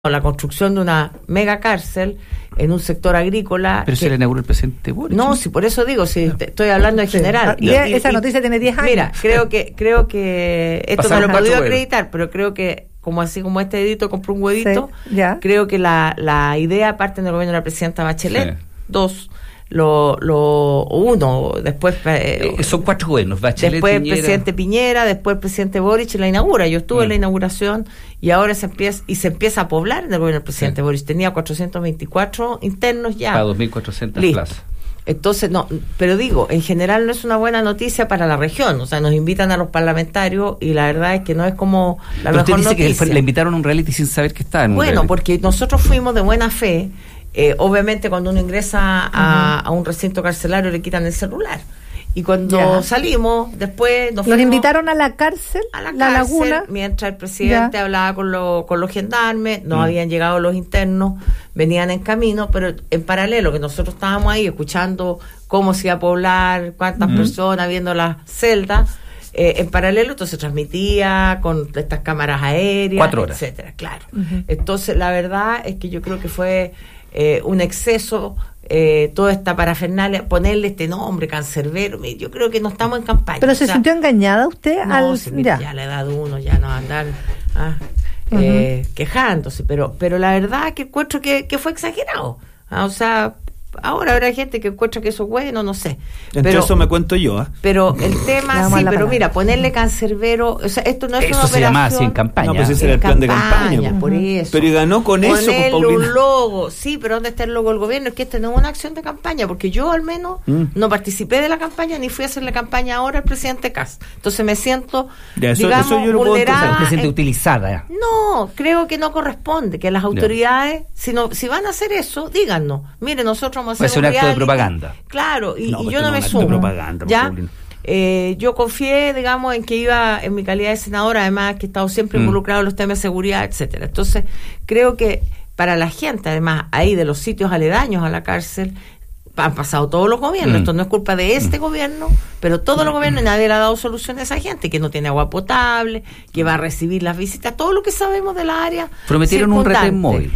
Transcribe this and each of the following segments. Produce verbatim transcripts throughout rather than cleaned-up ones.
la construcción de una mega cárcel en un sector agrícola. Pero que, se le inauguró el presidente Boric. No, si por eso digo, si te, estoy hablando en sí. general. Y, y, esa y, noticia tiene diez años. Mira, creo que creo que esto Pasaron no lo he podido acreditar, pero creo que como así como este dedito compró un huevito, sí, creo que la, la idea parte del gobierno de la presidenta Bachelet. Sí. Dos, lo, lo uno, después eh, son cuatro gobiernos, Bachelet, después Piñera. el presidente Piñera, después el presidente Boric la inaugura. Yo estuve mm. en la inauguración y ahora se empieza y se empieza a poblar en el gobierno del presidente sí. Boric. Tenía cuatrocientos veinticuatro internos ya. Para dos mil cuatrocientas plazas. Entonces, no, pero digo, en general no es una buena noticia para la región. O sea, nos invitan a los parlamentarios y la verdad es que no es como la pero mejor usted dice noticia. Que le invitaron a un reality sin saber que estaba en un Bueno, reality. porque nosotros fuimos de buena fe. Eh, obviamente cuando uno ingresa a, uh-huh. a un recinto carcelario le quitan el celular y cuando yeah. salimos después nos los invitaron a la cárcel a la, la cárcel, laguna mientras el presidente yeah. hablaba con, lo, con los gendarmes, no mm. habían llegado los internos, venían en camino, pero en paralelo que nosotros estábamos ahí escuchando cómo se iba a poblar, cuántas mm. personas, viendo las celdas. Eh, en paralelo entonces transmitía con estas cámaras aéreas, cuatro horas, etcétera, claro. Uh-huh. Entonces la verdad es que yo creo que fue eh, un exceso eh, toda esta parafernalia, ponerle este nombre cancerbero. Yo creo que no estamos en campaña. Pero se o sea, sintió engañada usted no, al se, mira, ya. ya la edad de uno ya no andar ah, uh-huh. eh, quejándose, pero pero la verdad es que encuentro que, que fue exagerado. Ah, o sea, ahora habrá gente que encuentra que eso es bueno, no sé. Entre pero, eso me cuento yo. ¿eh? Pero el tema, sí, pero palabra. Mira, ponerle cancerbero, o sea, esto no es eso una se operación. Llama así en campaña. No, pues ese era el plan campaña, de campaña. Por eso. Pero y ganó con ponerle eso, pues, Paulina. un logo, sí, pero ¿dónde está el logo del gobierno? Es que esta no es una acción de campaña, porque yo al menos mm. no participé de la campaña ni fui a hacerle campaña ahora al presidente Kast. Entonces me siento, ya, eso, digamos, eso yo vulnerada. Se siente en, utilizada. No, creo que no corresponde, que las autoridades, si, no, si van a hacer eso, díganos. Mire, nosotros vamos a hacer un, un acto de propaganda. Claro, y, no, y yo no me sumo. Propaganda, ¿ya? Eh, yo confié, digamos, en que iba en mi calidad de senadora, además que he estado siempre mm. involucrado en los temas de seguridad, etcétera. Entonces, creo que para la gente, además, ahí de los sitios aledaños a la cárcel, han pasado todos los gobiernos. Mm. Esto no es culpa de este mm. gobierno, pero todos los gobiernos, nadie le ha dado solución a esa gente, que no tiene agua potable, que va a recibir las visitas, todo lo que sabemos de la área. Prometieron un retén móvil.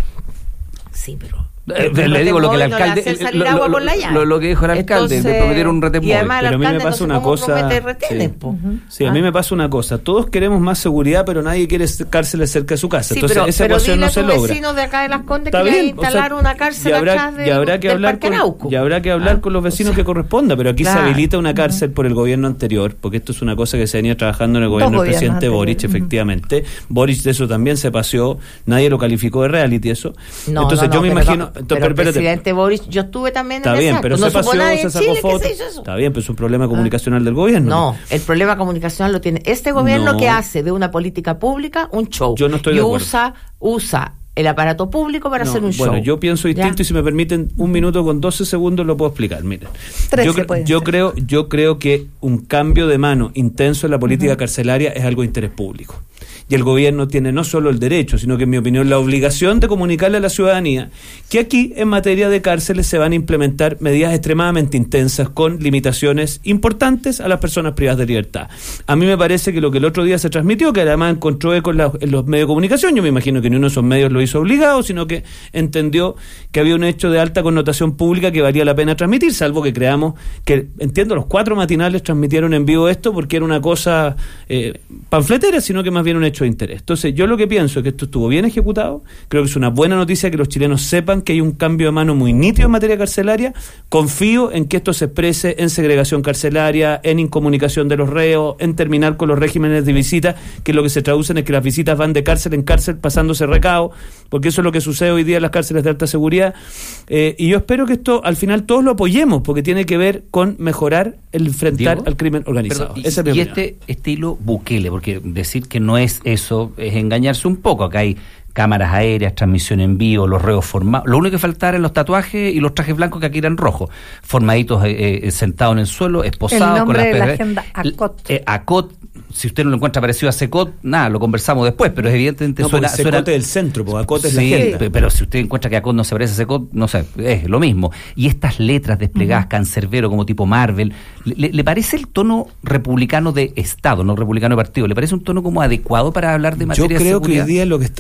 Sí, pero... Eh, le, le digo lo que el alcalde no el, lo, lo, lo, lo que dijo el alcalde. Entonces, me prometieron un retén móvil. Pero a mí me pasa una cosa retenes, sí, uh-huh. sí a mí me pasa una cosa todos queremos más seguridad, pero nadie quiere cárceles cerca de su casa. Sí, entonces pero, esa pero ecuación no se logra. Vecinos de acá de Las Condes que quieren instalar o sea, una cárcel habrá, atrás de, y habrá que del hablar Parque con, Arauco. y habrá que hablar ah, con los vecinos o sea, que corresponda, pero aquí claro. se habilita una cárcel uh-huh. por el gobierno anterior, porque esto es una cosa que se venía trabajando en el gobierno del presidente Boric, uh-huh. efectivamente. Boric de eso también se paseó, nadie lo calificó de reality eso. No, entonces no, yo no, me pero imagino, no, entonces, pero el presidente Boric, yo estuve también está en bien, esa, pero no se paseó, se sacó Chile, fotos. Está bien, pero es un problema comunicacional ah. del gobierno. No, el problema comunicacional lo tiene este gobierno no. que hace de una política pública un show. Yo no estoy y de acuerdo. usa usa el aparato público para no, hacer un bueno, show. Bueno, yo pienso distinto ¿ya? Y si me permiten un minuto con doce segundos lo puedo explicar. Miren, yo, yo creo, yo creo que un cambio de mano intenso en la política uh-huh. carcelaria es algo de interés público. Y el gobierno tiene no solo el derecho, sino que en mi opinión la obligación de comunicarle a la ciudadanía que aquí en materia de cárceles se van a implementar medidas extremadamente intensas con limitaciones importantes a las personas privadas de libertad. A mí me parece que lo que el otro día se transmitió, que además encontró eco en, la, en los medios de comunicación, yo me imagino que ni uno de esos medios lo hizo obligado, sino que entendió que había un hecho de alta connotación pública que valía la pena transmitir, salvo que creamos que, entiendo, los cuatro matinales transmitieron en vivo esto porque era una cosa eh, panfletera, sino que más bien un hecho de interés. Entonces yo lo que pienso es que esto estuvo bien ejecutado, creo que es una buena noticia que los chilenos sepan que hay un cambio de mano muy nítido en materia carcelaria, confío en que esto se exprese en segregación carcelaria, en incomunicación de los reos, en terminar con los regímenes de visita, que lo que se traducen es que las visitas van de cárcel en cárcel pasándose recao, porque eso es lo que sucede hoy día en las cárceles de alta seguridad, eh, y yo espero que esto al final todos lo apoyemos, porque tiene que ver con mejorar el enfrentar al crimen organizado. Perdón, y, Esa es y este estilo Bukele, porque decir que no es eso es engañarse un poco. Acá hay cámaras aéreas, transmisión en vivo, los reos formados. Lo único que faltaba eran los tatuajes y los trajes blancos que aquí eran rojos, formaditos eh, eh, sentados en el suelo, esposados el con las de pedras. La agenda ACOT. Eh, ACOT, si usted no lo encuentra parecido a Secot, nada, lo conversamos después, pero evidentemente no, suena... Secot suena, es el centro, porque ACOT es sí, la agenda. Pero, pero si usted encuentra que ACOT no se parece a Secot, no sé, es lo mismo. Y estas letras desplegadas, uh-huh. cancerbero, como tipo Marvel, ¿le, ¿le parece el tono republicano de Estado, no republicano de partido? ¿Le parece un tono como adecuado para hablar de materia de seguridad? Yo creo que hoy día lo que estamos enfrentando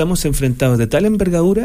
enfrentados de tal envergadura